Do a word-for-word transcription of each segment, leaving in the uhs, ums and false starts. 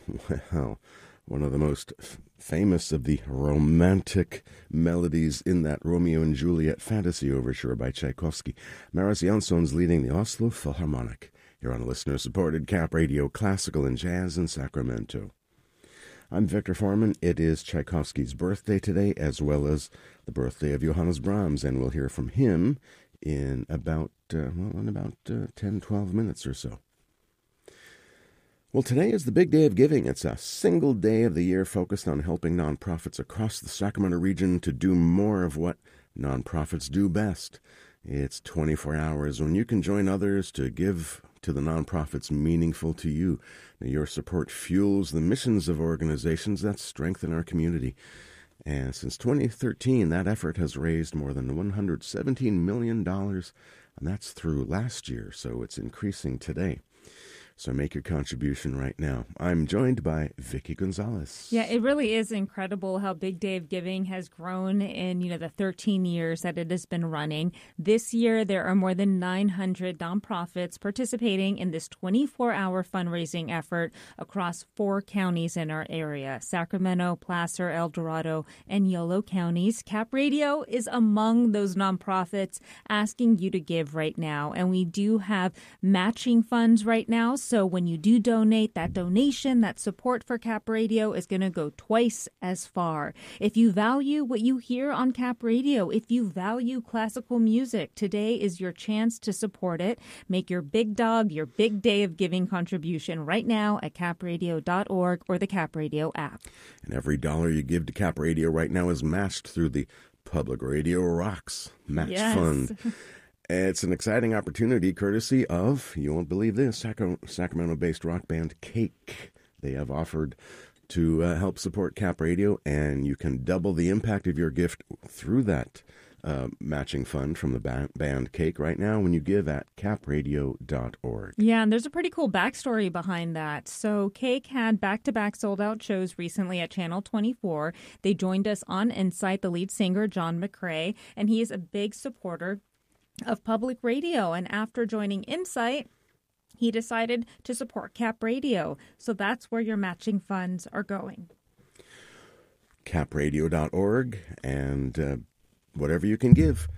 Well, one of the most f- famous of the romantic melodies in that Romeo and Juliet fantasy overture by Tchaikovsky. Maris Jansson's leading the Oslo Philharmonic here on listener-supported Cap Radio Classical and Jazz in Sacramento. I'm Victor Foreman. It is Tchaikovsky's birthday today, as well as the birthday of Johannes Brahms, and we'll hear from him in about, uh, well, in about uh, ten, twelve minutes or so. Well, today is the big day of giving. It's a single day of the year focused on helping nonprofits across the Sacramento region to do more of what nonprofits do best. It's twenty-four hours when you can join others to give to the nonprofits meaningful to you. Now, your support fuels the missions of organizations that strengthen our community. And since twenty thirteen, that effort has raised more than one hundred seventeen million dollars, and that's through last year, so it's increasing today. So make your contribution right now. I'm joined by Vicky Gonzalez. Yeah, it really is incredible how Big Day of Giving has grown in, you know, the thirteen years that it has been running. This year, there are more than nine hundred nonprofits participating in this twenty-four hour fundraising effort across four counties in our area: Sacramento, Placer, El Dorado, and Yolo counties. Cap Radio is among those nonprofits asking you to give right now. And we do have matching funds right now. So when you do donate, that donation, that support for Cap Radio is going to go twice as far. If you value what you hear on Cap Radio, if you value classical music, today is your chance to support it. Make your big dog, your big day of giving contribution right now at cap radio dot org or the Cap Radio app. And every dollar you give to Cap Radio right now is matched through the Public Radio Rocks Match Yes. Fund. It's an exciting opportunity courtesy of, you won't believe this, Sac- Sacramento-based rock band Cake. They have offered to uh, help support Cap Radio, and you can double the impact of your gift through that uh, matching fund from the ba- band Cake right now when you give at cap radio dot org. Yeah, and there's a pretty cool backstory behind that. So Cake had back-to-back sold-out shows recently at Channel twenty-four. They joined us on Insight, the lead singer, John McCrae, and he is a big supporter of public radio. And after joining Insight, he decided to support Cap Radio. So that's where your matching funds are going. cap radio dot org, and uh, whatever you can give.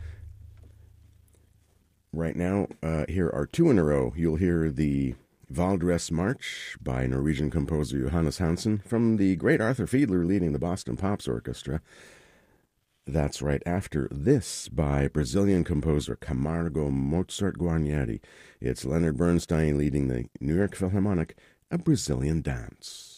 Right now, uh, here are two in a row. You'll hear the Valdres March by Norwegian composer Johannes Hansen from the great Arthur Fiedler leading the Boston Pops Orchestra. That's right after this by Brazilian composer Camargo Mozart Guarnieri. It's Leonard Bernstein leading the New York Philharmonic, A Brazilian Dance.